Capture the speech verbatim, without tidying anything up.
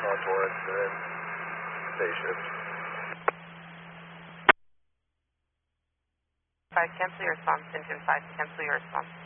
on Torrance, and then day shift. five, cancel your response. Engine five, cancel your response.